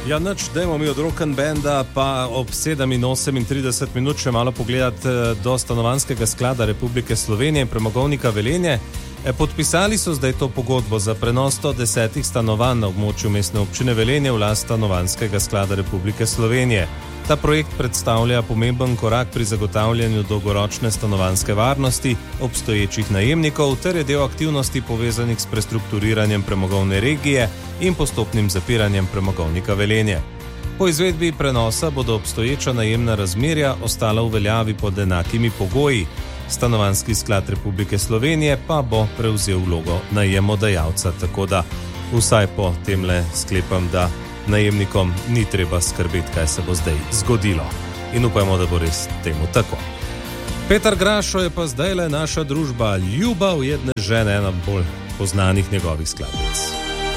Ja, nič, dajmo mi od Rock'n'Banda pa ob 7:38 še malo pogledati do Stanovanjskega sklada Republike Slovenije in Premogovnika Velenje. Podpisali so zdaj to pogodbo za prenos 110 stanovanj na območju mestne občine Velenje v last Stanovanjskega sklada Republike Slovenije. Ta projekt predstavlja pomemben korak pri zagotavljanju dolgoročne stanovanjske varnosti obstoječih najemnikov ter je del aktivnosti povezanih s prestrukturiranjem premogovne regije in postopnim zapiranjem Premogovnika Velenje. Po izvedbi prenosa bodo obstoječa najemna razmerja ostala v veljavi pod enakimi pogoji. Stanovanjski sklad Republike Slovenije pa bo prevzel vlogo najemodajalca, tako da vsaj po temle sklepam, da najemnikom ni treba skrbeti, kaj se bo zdaj zgodilo. In upajmo, da bo res temu tako. Petar Grašo je pa zdaj le naša družba, ljuba ujedne žene, ena bolj poznanih njegovih skladbic.